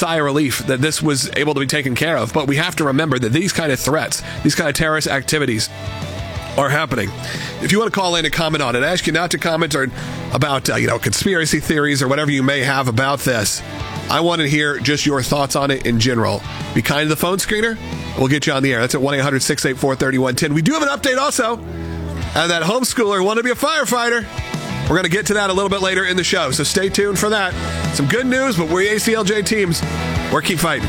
sigh of relief that this was able to be taken care of. But we have to remember that these kind of threats, these kind of terrorist activities are happening. If you want to call in and comment on it, I ask you not to comment about conspiracy theories or whatever you may have about this. I want to hear just your thoughts on it in general. Be kind to the phone screener. We'll get you on the air. That's at 1-800-684-3110. We do have an update also. And that homeschooler wanted to be a firefighter. We're going to get to that a little bit later in the show, so stay tuned for that. Some good news, but we're ACLJ teams. We're keep fighting.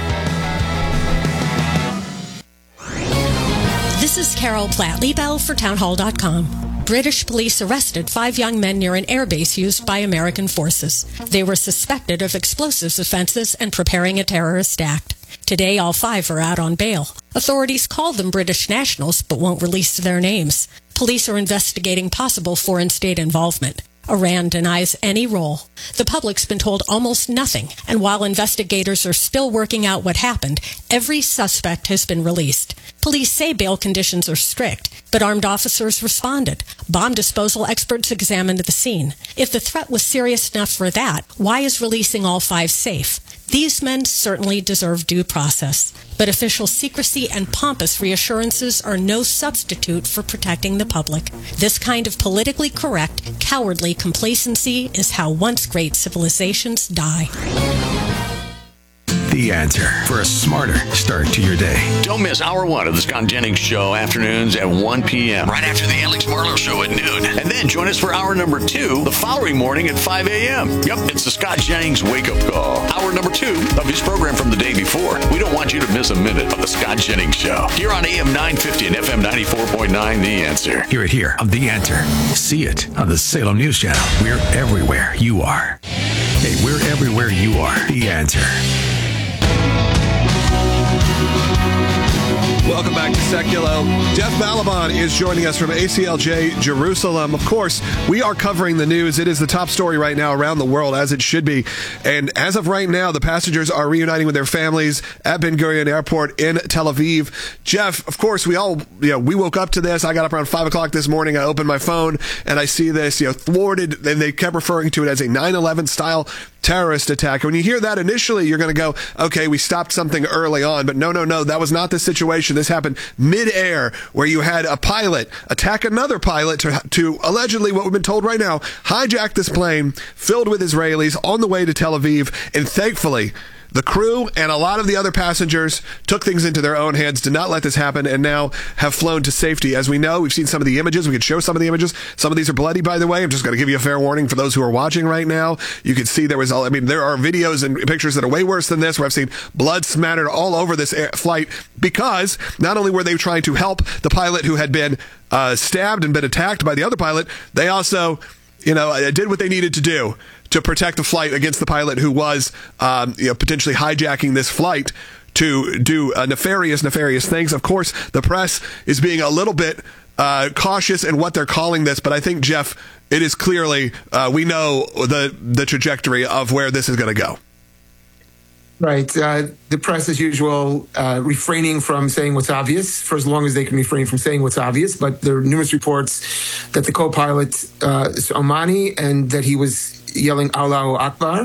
This is Carol Platley-Bell for townhall.com. British police arrested 5 young men near an airbase used by American forces. They were suspected of explosives offenses and preparing a terrorist act. Today, all 5 are out on bail. Authorities call them British nationals, but won't release their names. Police are investigating possible foreign state involvement. Iran denies any role. The public's been told almost nothing, and while investigators are still working out what happened, every suspect has been released. Police say bail conditions are strict, but armed officers responded. Bomb disposal experts examined the scene. If the threat was serious enough for that, why is releasing all 5 safe? These men certainly deserve due process, but official secrecy and pompous reassurances are no substitute for protecting the public. This kind of politically correct, cowardly complacency is how once great civilizations die. The Answer for a smarter start to your day. Don't miss Hour 1 of the Scott Jennings Show, afternoons at 1 p.m. right after the Alex Marlowe Show at noon. And then join us for Hour number 2 the following morning at 5 a.m. Yep, it's the Scott Jennings Wake Up Call. Hour number 2 of his program from the day before. We don't want you to miss a minute of the Scott Jennings Show. Here on AM 950 and FM 94.9, The Answer. Hear it here on The Answer. See it on the Salem News Channel. We're everywhere you are. Hey, we're everywhere you are. The Answer. Welcome back to Seculo. Jeff Balaban is joining us from ACLJ Jerusalem. Of course, we are covering the news. It is the top story right now around the world, as it should be. And as of right now, the passengers are reuniting with their families at Ben Gurion Airport in Tel Aviv. Jeff, of course, we woke up to this. I got up around 5 o'clock this morning. I opened my phone and I see this, thwarted, and they kept referring to it as a 9/11 style terrorist attack. When you hear that initially, you're going to go, okay, we stopped something early on, but no, that was not the situation. This happened mid-air, where you had a pilot attack another pilot to allegedly, what we've been told right now, hijack this plane filled with Israelis on the way to Tel Aviv, and thankfully, the crew and a lot of the other passengers took things into their own hands, did not let this happen, and now have flown to safety. As we know, we've seen some of the images. We could show some of the images. Some of these are bloody, by the way. I'm just going to give you a fair warning for those who are watching right now. You can see there are videos and pictures that are way worse than this, where I've seen blood smattered all over this flight, because not only were they trying to help the pilot who had been stabbed and been attacked by the other pilot, they also did what they needed to do to protect the flight against the pilot who was potentially hijacking this flight to do nefarious things. Of course, the press is being a little bit cautious in what they're calling this, but I think, Jeff, it is clearly, we know the trajectory of where this is going to go. Right. The press, as usual, refraining from saying what's obvious for as long as they can refrain from saying what's obvious. But there are numerous reports that the co-pilot is Omani and that he was yelling Allahu Akbar,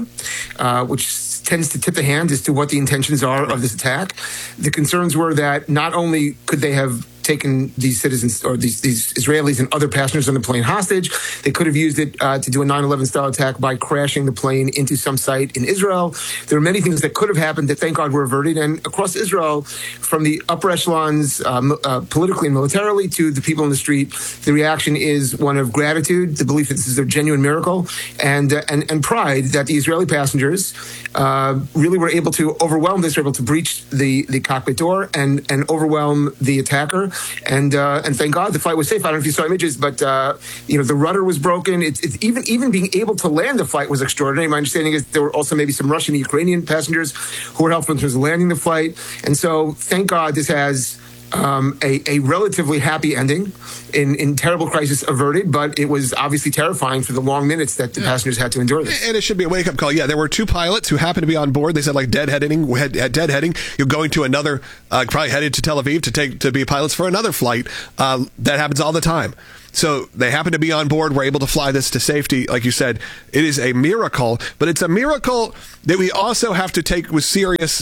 which tends to tip the hand as to what the intentions are of this attack. The concerns were that not only could they have taken these citizens or these Israelis and other passengers on the plane hostage, they could have used it to do a 9/11 style attack by crashing the plane into some site in Israel. There are many things that could have happened that, thank God, were averted. And across Israel, from the upper echelons, politically and militarily, to the people in the street, the reaction is one of gratitude, the belief that this is a genuine miracle, and pride that the Israeli passengers really were able to overwhelm this, were able to breach the cockpit door and overwhelm the attacker. And thank God the flight was safe. I don't know if you saw images, but the rudder was broken. It's even being able to land the flight was extraordinary. My understanding is there were also maybe some Russian and Ukrainian passengers who were helpful in terms of landing the flight. And so thank God this has a relatively happy ending in terrible crisis averted, but it was obviously terrifying for the long minutes that the passengers had to endure this. And it should be a wake-up call. Yeah, there were 2 pilots who happened to be on board. They said, like, deadheading. You're going to another, probably headed to Tel Aviv to be pilots for another flight. That happens all the time. So they happen to be on board. We're able to fly this to safety. Like you said, it is a miracle, but it's a miracle that we also have to take with serious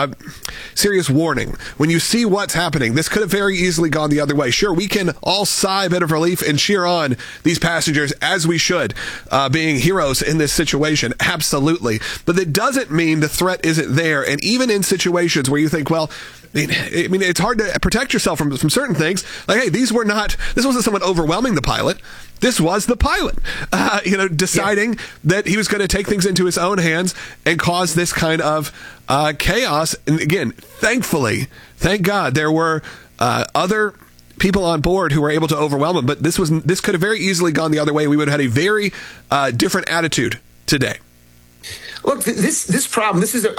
warning. When you see what's happening, this could have very easily gone the other way. Sure, we can all sigh a bit of relief and cheer on these passengers, as we should, being heroes in this situation. Absolutely. But that doesn't mean the threat isn't there. And even in situations where you think, well, I mean, it's hard to protect yourself from certain things. Like, hey, this wasn't someone overwhelming the pilot. This was the pilot, deciding that he was going to take things into his own hands and cause this kind of chaos. And again, thankfully, thank God, there were other people on board who were able to overwhelm him. But this could have very easily gone the other way. We would have had a very different attitude today. Look, this problem, this is a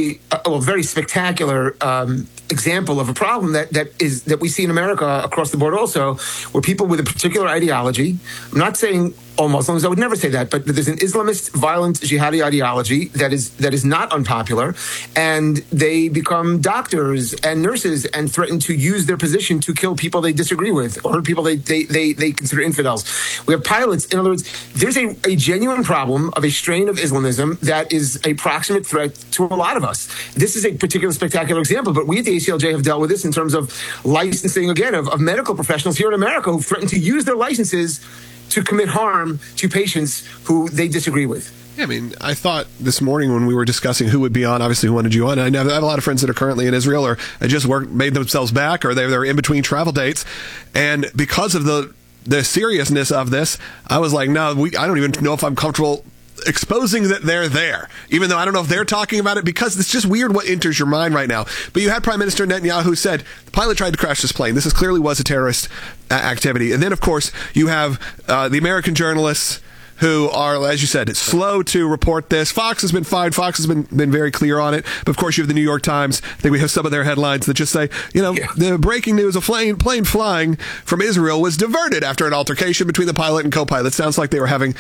very spectacular example of a problem that we see in America across the board also, where people with a particular ideology, I'm not saying all Muslims, I would never say that, but there's an Islamist, violent, jihadi ideology that is not unpopular, and they become doctors and nurses and threaten to use their position to kill people they disagree with or people they consider infidels. We have pilots. In other words, there's a genuine problem of a strain of Islamism that is a proximate threat to a lot of us. This is a particular spectacular example, but we at the ACLJ have dealt with this in terms of licensing, again, of medical professionals here in America who threaten to use their licenses to commit harm to patients who they disagree with. Yeah, I mean, I thought this morning when we were discussing who would be on, obviously who wanted you on, I have a lot of friends that are currently in Israel or just made themselves back, or they're in between travel dates. And because of the seriousness of this, I was like, no, I don't even know if I'm comfortable exposing that they're there, even though I don't know if they're talking about it, because it's just weird what enters your mind right now. But you had Prime Minister Netanyahu said the pilot tried to crash this plane. This clearly was a terrorist activity. And then, of course, you have the American journalists who are, as you said, slow to report this. Fox has been fine. Fox has been very clear on it. But of course, you have the New York Times. I think we have some of their headlines that just say, the breaking news: a plane flying from Israel was diverted after an altercation between the pilot and co-pilot. Sounds like they were having,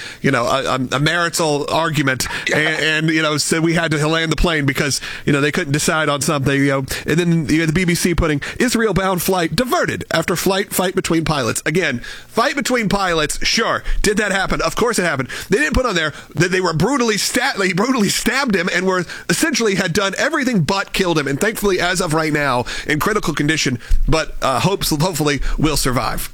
a marital argument, and said we had to land the plane because they couldn't decide on something. And then you had the BBC putting Israel-bound flight diverted after fight between pilots. Again, fight between pilots. Sure, did that happen? Of course it happened. They didn't put on there that they were brutally stabbed him and were essentially had done everything but killed him. And thankfully, as of right now, in critical condition, but hopefully will survive.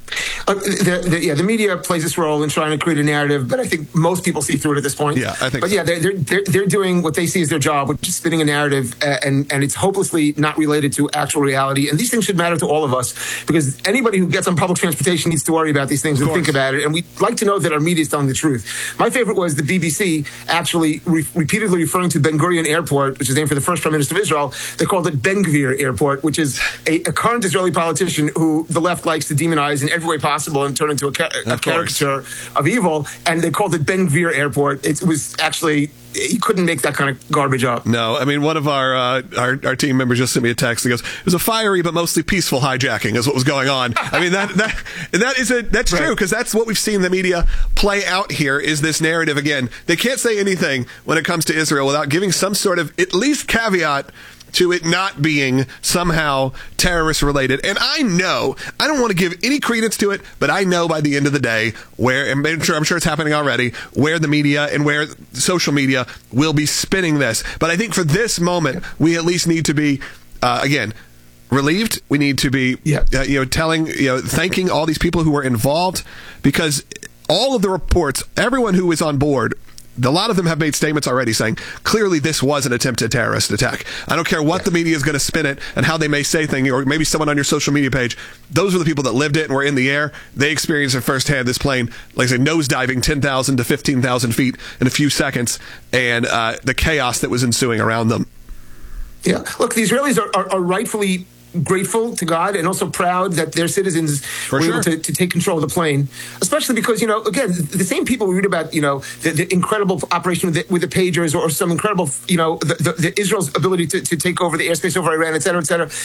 The media plays this role in trying to create a narrative, but I think most people see through it at this point. Yeah, I think. But so. Yeah, they're doing what they see as their job, which is spinning a narrative, and it's hopelessly not related to actual reality. And these things should matter to all of us, because anybody who gets on public transportation needs to worry about these things and think about it. And we'd like to know that our media is telling the truth. My favorite was the BBC actually repeatedly referring to Ben Gurion Airport, which is named for the first Prime Minister of Israel. They called it Ben Gvir Airport, which is a current Israeli politician who the left likes to demonize in every way possible and turn into a caricature of evil, and they called it Ben Gvir Airport. It was actually, you couldn't make that kind of garbage up. No, I mean, one of our team members just sent me a text that goes, it was a fiery but mostly peaceful hijacking is what was going on. I mean, that's true, because that's what we've seen the media play out here, is this narrative. Again, they can't say anything when it comes to Israel without giving some sort of at least caveat to it not being somehow terrorist related. And I know, I don't want to give any credence to it, but I know by the end of the day and I'm sure it's happening already, where the media and where social media will be spinning this. But I think for this moment, we at least need to be, again, relieved. We need to be, thanking all these people who were involved, because all of the reports, everyone who was on board, a lot of them have made statements already saying, clearly this was an attempted terrorist attack. I don't care what the media is going to spin it and how they may say things, or maybe someone on your social media page. Those were the people that lived it and were in the air. They experienced it firsthand. This plane, like I say, nosediving 10,000 to 15,000 feet in a few seconds, and the chaos that was ensuing around them. Yeah. Look, the Israelis are rightfully grateful to God and also proud that their citizens were able to take control of the plane, especially because, again, the same people we read about, the incredible operation with the pagers, or some incredible, the Israel's ability to take over the airspace over Iran, et cetera, et cetera.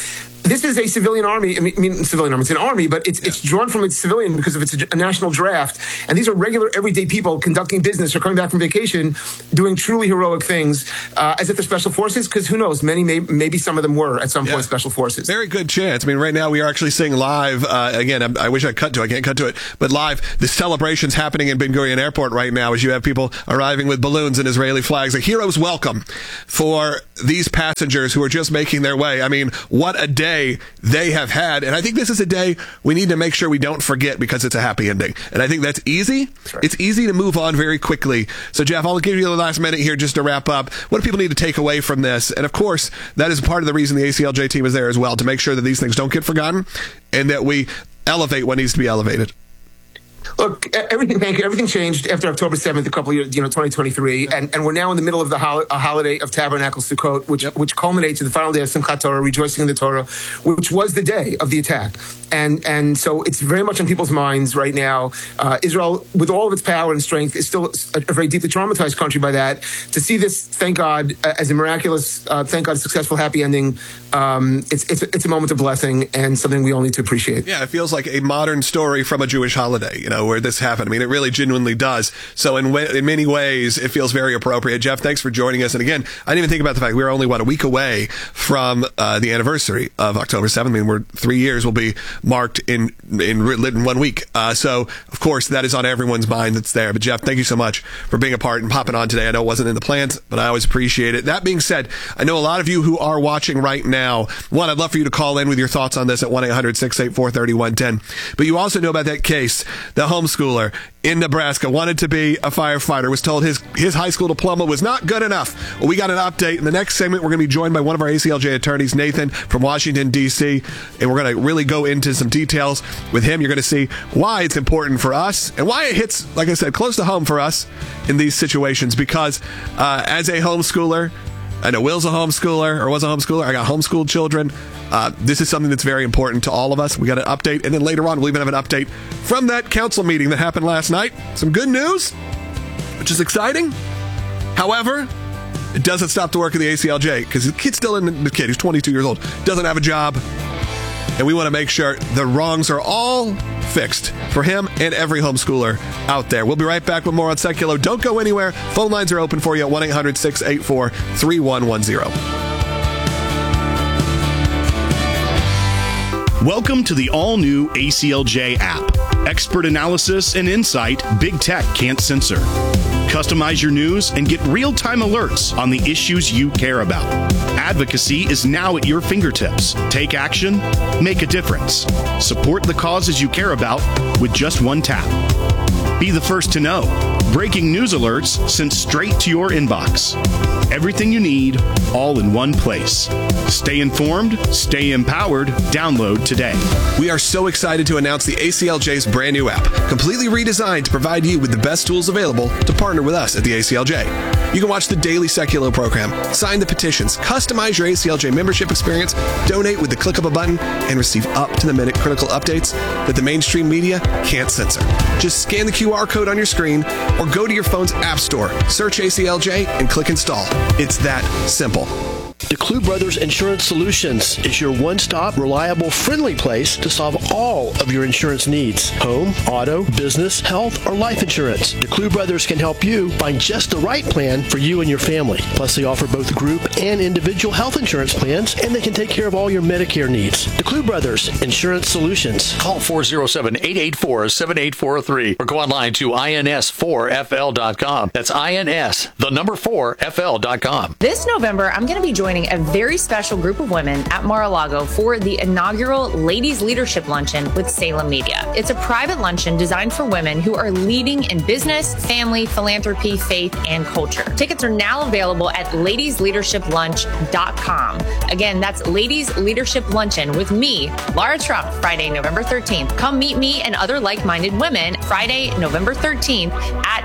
This is a civilian army. I mean, civilian army. It's an army, but it's drawn from its civilian because of it's a national draft. And these are regular, everyday people conducting business or coming back from vacation, doing truly heroic things, as if they're special forces. Because who knows? Maybe some of them were at some point special forces. Very good chance. I mean, right now we are actually seeing live. Again, I wish I can't cut to it. But live, the celebrations happening in Ben Gurion Airport right now, as you have people arriving with balloons and Israeli flags. A hero's welcome for these passengers who are just making their way. I mean, what a day they have had. And I think this is a day we need to make sure we don't forget because it's a happy ending. And I think that's easy. That's right. It's easy to move on very quickly. So, Jeff, I'll give you the last minute here just to wrap up. What do people need to take away from this? And, of course, that is part of the reason the ACLJ team is there as well, to make sure that these things don't get forgotten and that we elevate what needs to be elevated. Look, everything changed after October 7th, a couple of years, 2023, and we're now in the middle of the holiday of Tabernacles Sukkot, which culminates in the final day of Simchat Torah, rejoicing in the Torah, which was the day of the attack. And so it's very much on people's minds right now. Israel, with all of its power and strength, is still a very deeply traumatized country by that. To see this, thank God, as a miraculous, thank God, successful, happy ending, it's a moment of blessing and something we all need to appreciate. Yeah, it feels like a modern story from a Jewish holiday, where this happened. I mean, it really genuinely does. So in many ways, it feels very appropriate. Jeff, thanks for joining us. And again, I didn't even think about the fact we were only, a week away from the anniversary of October 7th. I mean, we're 3 years will be marked in 1 week. So, of course, that is on everyone's mind that's there. But, Jeff, thank you so much for being a part and popping on today. I know it wasn't in the plans, but I always appreciate it. That being said, I know a lot of you who are watching right now, one, I'd love for you to call in with your thoughts on this at 1-800-684-3110. But you also know about that case, the homeschooler in Nebraska wanted to be a firefighter, was told his high school diploma was not good enough. Well, we got an update. In the next segment, we're going to be joined by one of our ACLJ attorneys, Nathan, from Washington, D.C., and we're going to really go into some details with him. You're going to see why it's important for us and why it hits, like I said, close to home for us in these situations, because as a homeschooler, I know Will's a homeschooler, or was a homeschooler. I got homeschooled children. This is something that's very important to all of us. We got an update, and then later on, we'll even have an update from that council meeting that happened last night. Some good news, which is exciting. However, it doesn't stop the work of the ACLJ, because the kid's still the kid. He's 22 years old, doesn't have a job, and we want to make sure the wrongs are all fixed for him and every homeschooler out there. We'll be right back with more on Seculo. Don't go anywhere. Phone lines are open for you at 1-800-684-3110. Welcome to the all-new ACLJ app. Expert analysis and insight Big Tech can't censor. Customize your news and get real-time alerts on the issues you care about. Advocacy is now at your fingertips. Take action, make a difference. Support the causes you care about with just one tap. Be the first to know. Breaking news alerts sent straight to your inbox. Everything you need, all in one place. Stay informed, stay empowered. Download today. We are so excited to announce the ACLJ's brand new app, completely redesigned to provide you with the best tools available to partner with us at the ACLJ. You can watch the daily Seculo program, sign the petitions, customize your ACLJ membership experience, donate with the click of a button, and receive up-to-the-minute critical updates that the mainstream media can't censor. Just scan the QR code on your screen or go to your phone's app store, search ACLJ, and click install. It's that simple. DeClue Brothers Insurance Solutions is your one-stop, reliable, friendly place to solve all of your insurance needs. Home, auto, business, health, or life insurance. DeClue Brothers can help you find just the right plan for you and your family. Plus, they offer both group and individual health insurance plans, and they can take care of all your Medicare needs. DeClue Brothers Insurance Solutions. Call 407-884-7843 or go online to ins4fl.com. That's INS, the number 4fl.com. This November, I'm going to be joining a very special group of women at Mar-a-Lago for the inaugural Ladies Leadership Luncheon with Salem Media. It's a private luncheon designed for women who are leading in business, family, philanthropy, faith, and culture. Tickets are now available at ladiesleadershiplunch.com. Again, that's Ladies Leadership Luncheon with me, Laura Trump, Friday, November 13th. Come meet me and other like-minded women Friday, November 13th at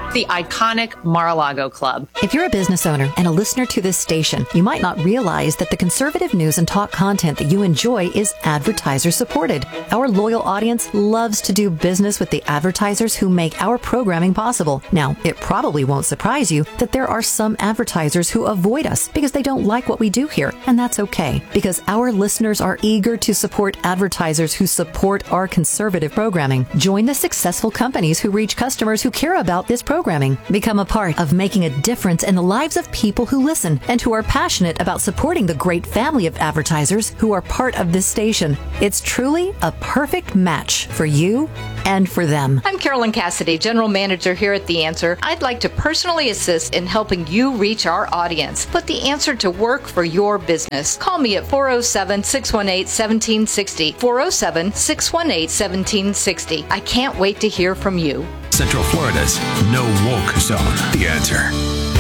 the iconic Mar-a-Lago Club. If you're a business owner and a listener to this station, you might not realize that the conservative news and talk content that you enjoy is advertiser supported. Our loyal audience loves to do business with the advertisers who make our programming possible. Now, it probably won't surprise you that there are some advertisers who avoid us because they don't like what we do here, and that's okay, because our listeners are eager to support advertisers who support our conservative programming. Join the successful companies who reach customers who care about this programming. Become a part of making a difference in the lives of people who listen and who are passionate about supporting the great family of advertisers who are part of this station. It's truly a perfect match for you and for them. I'm Carolyn Cassidy, General Manager here at The Answer. I'd like to personally assist in helping you reach our audience. Put The Answer to work for your business. Call me at 407-618-1760. 407-618-1760. I can't wait to hear from you. Central Florida's no woke zone. The Answer.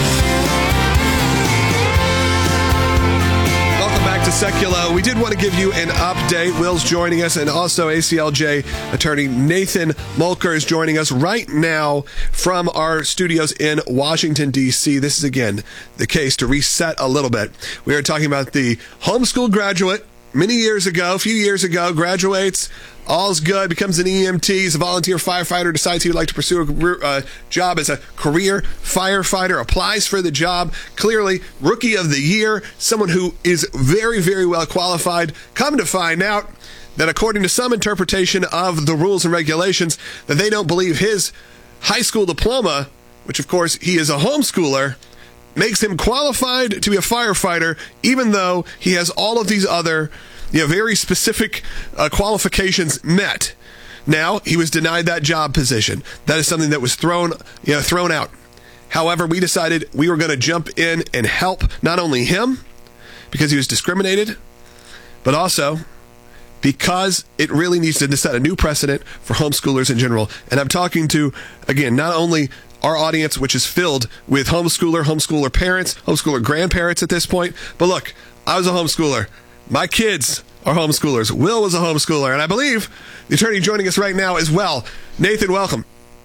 Welcome back to Seculo. We did want to give you an update. Will's joining us, and also ACLJ attorney Nathan Mulker is joining us right now from our studios in Washington, D.C. This is, again, the case to reset a little bit. We are talking about the homeschool graduate a few years ago, graduates, all's good, becomes an EMT, is a volunteer firefighter, decides he would like to pursue a job as a career firefighter, applies for the job, clearly rookie of the year, someone who is very, very well qualified. Come to find out that according to some interpretation of the rules and regulations, that they don't believe his high school diploma, which of course he is a homeschooler, makes him qualified to be a firefighter, even though he has all of these other very specific qualifications met. Now, he was denied that job position. That is something that was thrown out. However, we decided we were going to jump in and help not only him, because he was discriminated, but also because it really needs to set a new precedent for homeschoolers in general. And I'm talking to, again, not only our audience, which is filled with homeschooler parents, homeschooler grandparents at this point. But look, I was a homeschooler. My kids are homeschoolers. Will was a homeschooler. And I believe the attorney joining us right now as well. Nathan, welcome.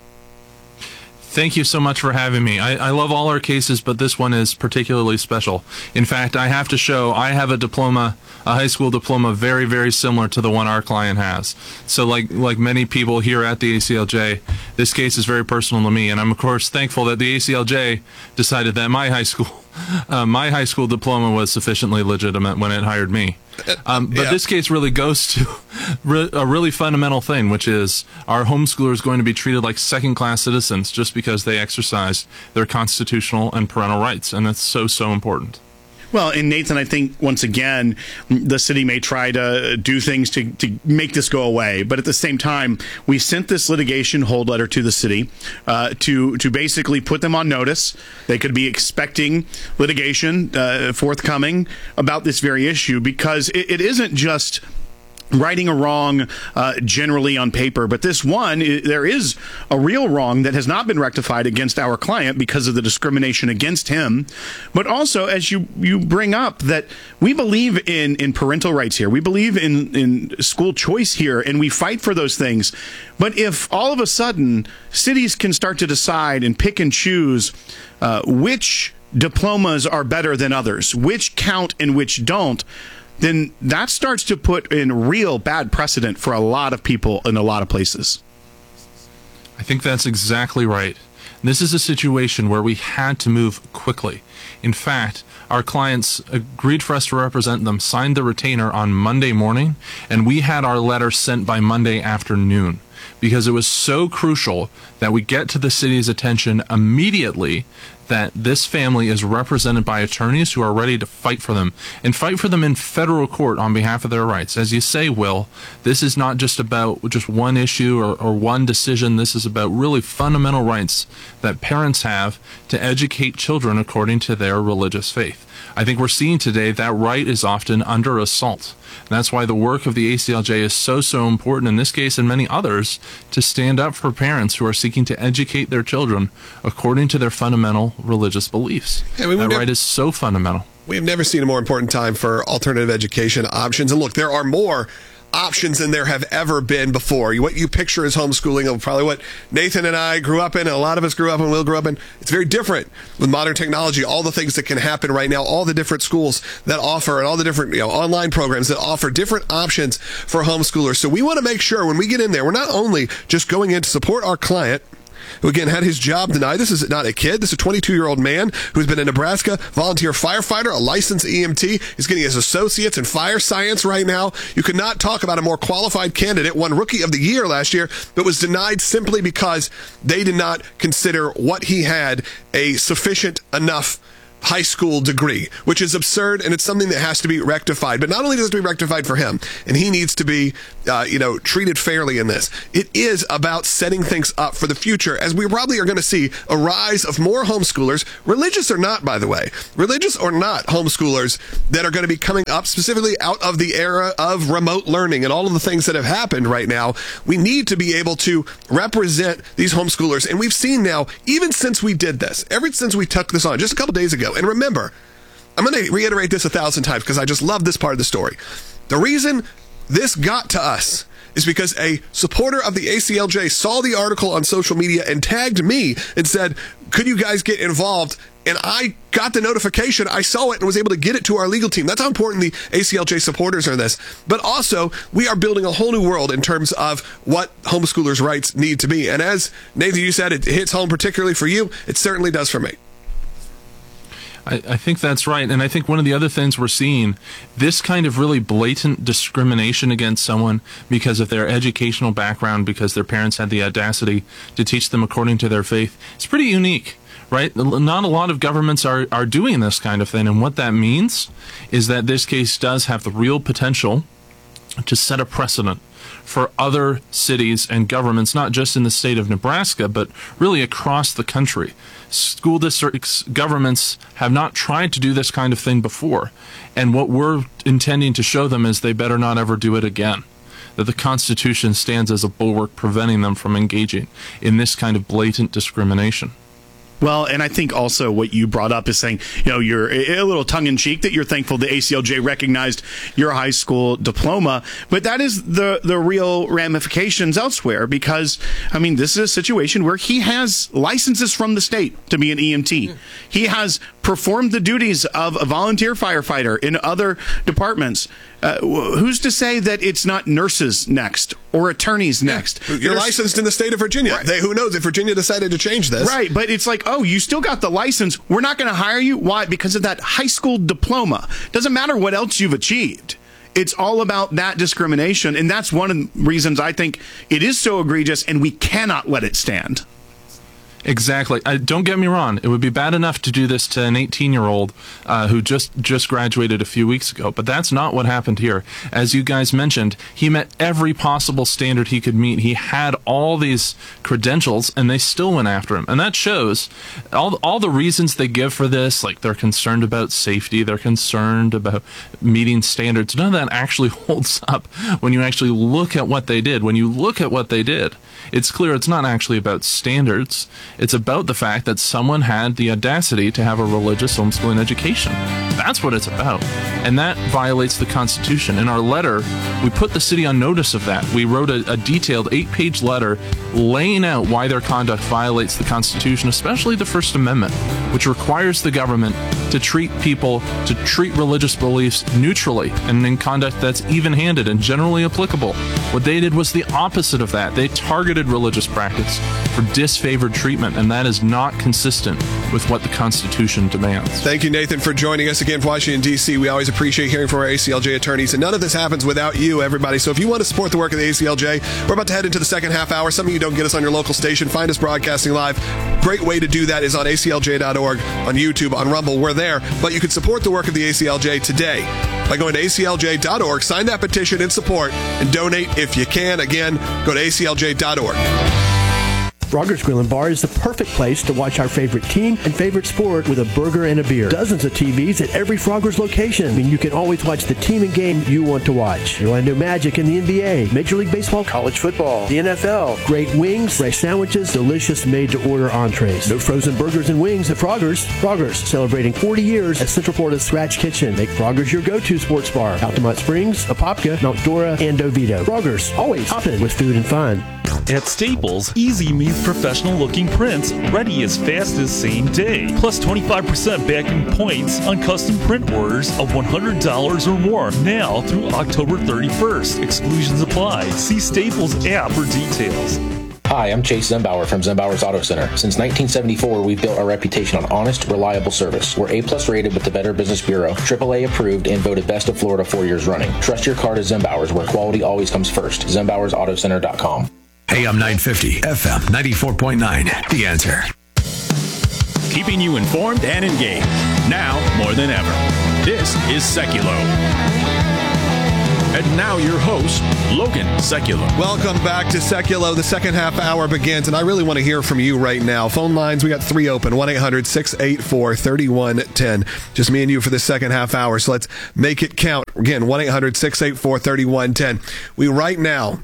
Thank you so much for having me. I love all our cases, but this one is particularly special. In fact, I have to show I have a diploma, a high school diploma, very, very similar to the one our client has. So like many people here at the ACLJ, this case is very personal to me. And I'm, of course, thankful that the ACLJ decided that my high school diploma was sufficiently legitimate when it hired me. But this case really goes to a really fundamental thing, which is our homeschoolers going to be treated like second-class citizens just because they exercise their constitutional and parental rights, and that's so, so important. Well, and Nathan, I think, once again, the city may try to do things to make this go away. But at the same time, we sent this litigation hold letter to the city to basically put them on notice. They could be expecting litigation forthcoming about this very issue, because it isn't just righting a wrong generally on paper, but this one, there is a real wrong that has not been rectified against our client because of the discrimination against him. But also, as you bring up, that we believe in parental rights here. We believe in school choice here, and we fight for those things. But if all of a sudden cities can start to decide and pick and choose which diplomas are better than others, which count and which don't, then that starts to put in real bad precedent for a lot of people in a lot of places. I think that's exactly right. This is a situation where we had to move quickly. In fact, our clients agreed for us to represent them, signed the retainer on Monday morning, and we had our letter sent by Monday afternoon, because it was so crucial that we get to the city's attention immediately that this family is represented by attorneys who are ready to fight for them, and fight for them in federal court on behalf of their rights. As you say, Will, this is not just about just one issue or one decision. This is about really fundamental rights that parents have to educate children according to their religious faith. I think we're seeing today that right is often under assault. And that's why the work of the ACLJ is so, so important in this case and many others, to stand up for parents who are seeking to educate their children according to their fundamental religious beliefs. That right is so fundamental. We have never seen a more important time for alternative education options. And look, there are more options than there have ever been before. What you picture as homeschooling, of probably what Nathan and I grew up in, and a lot of us grew up and will grow up in, it's very different with modern technology, all the things that can happen right now, all the different schools that offer, and all the different online programs that offer different options for homeschoolers. So we want to make sure when we get in there, we're not only just going in to support our client, who again had his job denied. This is not a kid. This is a 22-year-old man who's been a Nebraska volunteer firefighter, a licensed EMT. He's getting his associates in fire science right now. You could not talk about a more qualified candidate, won Rookie of the Year last year, but was denied simply because they did not consider what he had a sufficient enough high school degree, which is absurd, and it's something that has to be rectified. But not only does it have to be rectified for him, and he needs to be, treated fairly in this, it is about setting things up for the future, as we probably are going to see a rise of more homeschoolers, religious or not, by the way, religious or not homeschoolers that are going to be coming up specifically out of the era of remote learning and all of the things that have happened right now. We need to be able to represent these homeschoolers, and we've seen now, even since we did this, ever since we took this on just a couple days ago. And remember, I'm going to reiterate this 1,000 times because I just love this part of the story. The reason this got to us is because a supporter of the ACLJ saw the article on social media and tagged me and said, could you guys get involved? And I got the notification, I saw it, and was able to get it to our legal team. That's how important the ACLJ supporters are in this. But also, we are building a whole new world in terms of what homeschoolers' rights need to be. And as Nathan, you said, it hits home particularly for you. It certainly does for me. I think that's right. And I think one of the other things we're seeing, this kind of really blatant discrimination against someone because of their educational background, because their parents had the audacity to teach them according to their faith, it's pretty unique, right? Not a lot of governments are doing this kind of thing. And what that means is that this case does have the real potential to set a precedent for other cities and governments, not just in the state of Nebraska, but really across the country. School districts, governments have not tried to do this kind of thing before. And what we're intending to show them is they better not ever do it again. That the Constitution stands as a bulwark preventing them from engaging in this kind of blatant discrimination. Well, and I think also what you brought up is saying, you're a little tongue-in-cheek that you're thankful the ACLJ recognized your high school diploma, but that is the real ramifications elsewhere because, this is a situation where he has licenses from the state to be an EMT. He has performed the duties of a volunteer firefighter in other departments. Who's to say that it's not nurses next or attorneys next? You're licensed in the state of Virginia. Right. Who knows if Virginia decided to change this? Right, but it's like, you still got the license. We're not going to hire you. Why? Because of that high school diploma. Doesn't matter what else you've achieved. It's all about that discrimination, and that's one of the reasons I think it is so egregious, and we cannot let it stand. Exactly. Don't get me wrong. It would be bad enough to do this to an 18-year-old who just graduated a few weeks ago, but that's not what happened here. As you guys mentioned, he met every possible standard he could meet. He had all these credentials, and they still went after him. And that shows all the reasons they give for this, like they're concerned about safety, they're concerned about meeting standards. None of that actually holds up when you actually look at what they did. When you look at what they did, it's clear it's not actually about standards. It's about the fact that someone had the audacity to have a religious homeschooling education. That's what it's about. And that violates the Constitution. In our letter, we put the city on notice of that. We wrote a detailed 8-page letter laying out why their conduct violates the Constitution, especially the First Amendment, which requires the government to treat religious beliefs neutrally and in conduct that's even-handed and generally applicable. What they did was the opposite of that. They targeted religious practice for disfavored treatment, and that is not consistent with what the Constitution demands. Thank you, Nathan, for joining us again from Washington, D.C. We always appreciate hearing from our ACLJ attorneys, and none of this happens without you, everybody. So if you want to support the work of the ACLJ, we're about to head into the second half hour. Some of you don't get us on your local station. Find us broadcasting live. Great way to do that is on aclj.org, on YouTube, on Rumble. We're there. But you can support the work of the ACLJ today by going to aclj.org, sign that petition in support, and donate if you can. Again, go to aclj.org. Frogger's Grill and Bar is the perfect place to watch our favorite team and favorite sport with a burger and a beer. Dozens of TVs at every Frogger's location, and you can always watch the team and game you want to watch. The Orlando Magic in the NBA, Major League Baseball, college football, the NFL. Great wings, fresh sandwiches, delicious made-to-order entrees. No frozen burgers and wings at Frogger's. Frogger's, celebrating 40 years at Central Florida's Scratch Kitchen. Make Frogger's your go-to sports bar. Altamont Springs, Apopka, Mount Dora, and Oviedo. Frogger's, always hopping with food and fun. At Staples, Easy means professional-looking prints ready as fast as same day. Plus 25% backing points on custom print orders of $100 or more now through October 31st. Exclusions apply. See Staples app for details. Hi, I'm Chase Zembauer from Zembauer's Auto Center. Since 1974, we've built our reputation on honest, reliable service. We're A+ rated with the Better Business Bureau, AAA approved, and voted Best of Florida 4 years running. Trust your car to Zembauer's, where quality always comes first. ZembauersAutoCenter.com. AM 950, FM 94.9. The Answer. Keeping you informed and engaged. Now more than ever. This is Seculo. And now your host, Logan Sekulow. Welcome back to Sekulow. The second half hour begins, and I really want to hear from you right now. Phone lines, we got 3 open, 1-800-684-3110. Just me and you for the second half hour, so let's make it count. Again, 1-800-684-3110. We right now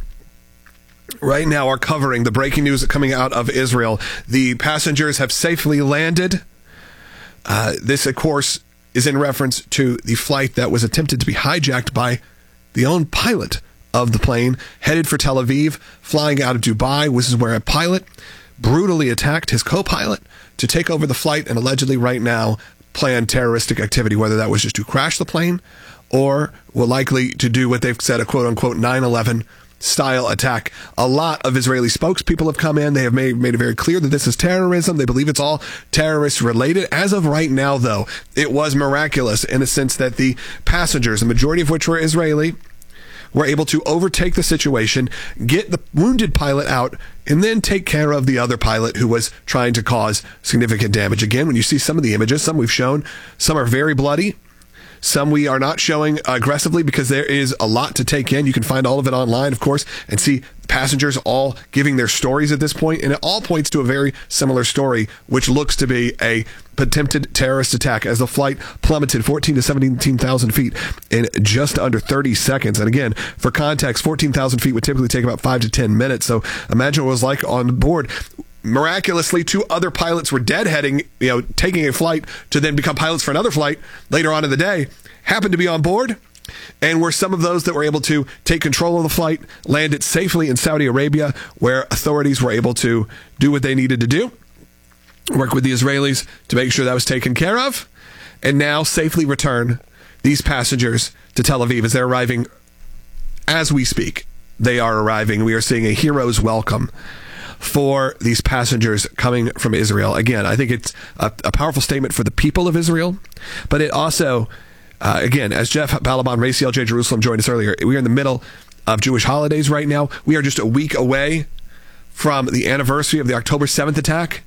are covering the breaking news coming out of Israel. The passengers have safely landed. This, of course, is in reference to the flight that was attempted to be hijacked by the own pilot of the plane, headed for Tel Aviv, flying out of Dubai. This is where a pilot brutally attacked his co-pilot to take over the flight and allegedly right now planned terroristic activity, whether that was just to crash the plane or were likely to do what they've said, a quote-unquote 9/11 style attack. A lot of Israeli spokespeople have come in. They have made it very clear that this is terrorism. They believe it's all terrorist related. As of right now, though, it was miraculous in a sense that the passengers, the majority of which were Israeli, were able to overtake the situation, get the wounded pilot out, and then take care of the other pilot who was trying to cause significant damage. Again, when you see some of the images, some we've shown, some are very bloody. Some we are not showing aggressively because there is a lot to take in. You can find all of it online, of course, and see passengers all giving their stories at this point, and it all points to a very similar story, which looks to be a attempted terrorist attack as the flight plummeted 14 to 17,000 feet in just under 30 seconds. And again, for context, 14,000 feet would typically take about 5 to 10 minutes. So imagine what it was like on board. Miraculously, 2 other pilots were deadheading, taking a flight to then become pilots for another flight later on in the day, happened to be on board, and were some of those that were able to take control of the flight, land it safely in Saudi Arabia, where authorities were able to do what they needed to do, work with the Israelis to make sure that was taken care of, and now safely return these passengers to Tel Aviv as they're arriving as we speak. They are arriving. We are seeing a hero's welcome for these passengers coming from Israel. Again, I think it's a powerful statement for the people of Israel, but it also, again, as Jeff Balaban, ACLJ Jerusalem, joined us earlier, we are in the middle of Jewish holidays right now. We are just a week away from the anniversary of the October 7th attack.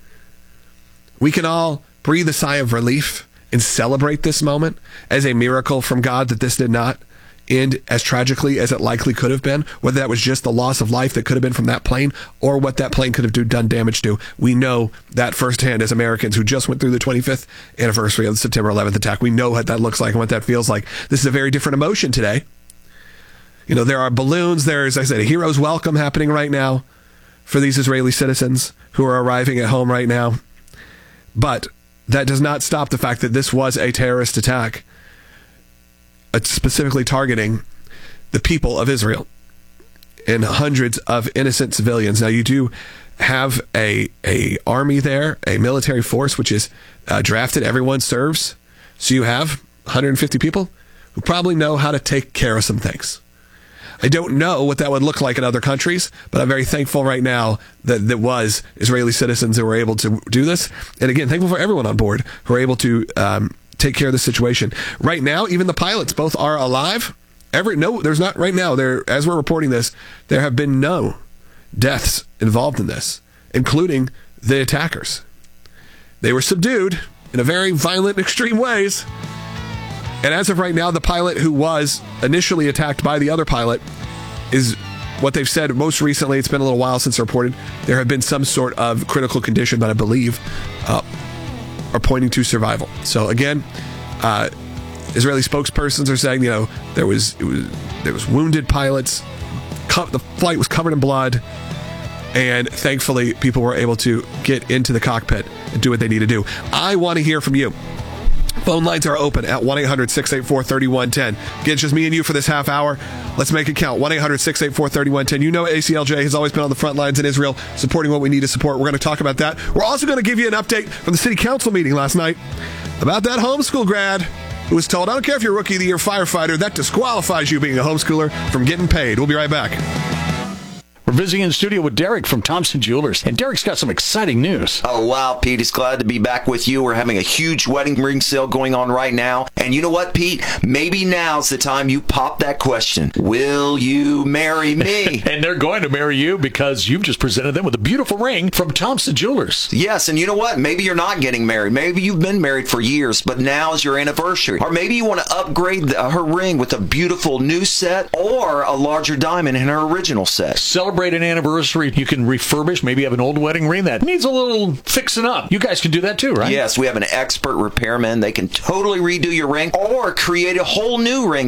We can all breathe a sigh of relief and celebrate this moment as a miracle from God that this did not end as tragically as it likely could have been, whether that was just the loss of life that could have been from that plane or what that plane could have done damage to. We know that firsthand as Americans who just went through the 25th anniversary of the September 11th attack. We know what that looks like and what that feels like. This is a very different emotion today. There are balloons. There's, as I said, a hero's welcome happening right now for these Israeli citizens who are arriving at home right now. But that does not stop the fact that this was a terrorist attack, specifically targeting the people of Israel and hundreds of innocent civilians. Now, you do have a army there, a military force, which is drafted. Everyone serves. So you have 150 people who probably know how to take care of some things. I don't know what that would look like in other countries, but I'm very thankful right now that there was Israeli citizens who were able to do this. And again, thankful for everyone on board who are able to take care of the situation. Right now, even the pilots both are alive. There's not right now. As we're reporting this, there have been no deaths involved in this, including the attackers. They were subdued in a very violent, extreme ways. And as of right now, the pilot who was initially attacked by the other pilot is what they've said most recently, it's been a little while since reported, there have been some sort of critical condition that I believe are pointing to survival. So again, Israeli spokespersons are saying, there was wounded pilots, the flight was covered in blood, and thankfully people were able to get into the cockpit and do what they need to do. I want to hear from you. Phone lines are open at 1-800-684-3110. Again, it's just me and you for this half hour. Let's make it count. 1-800-684-3110. You know ACLJ has always been on the front lines in Israel, supporting what we need to support. We're going to talk about that. We're also going to give you an update from the city council meeting last night about that homeschool grad who was told, I don't care if you're Rookie of the Year firefighter, that disqualifies you being a homeschooler from getting paid. We'll be right back. We're visiting in the studio with Derek from Thompson Jewelers, and Derek's got some exciting news. Oh, wow, Pete. It's glad to be back with you. We're having a huge wedding ring sale going on right now. And you know what, Pete? Maybe now's the time you pop that question. Will you marry me? And they're going to marry you because you've just presented them with a beautiful ring from Thompson Jewelers. Yes, and you know what? Maybe you're not getting married. Maybe you've been married for years, but now's your anniversary. Or maybe you want to upgrade her ring with a beautiful new set or a larger diamond in her original set. Celebrate an anniversary. You can refurbish. Maybe you have an old wedding ring that needs a little fixing up. You guys can do that too, right? Yes, we have an expert repairman. They can totally redo your ring or create a whole new ring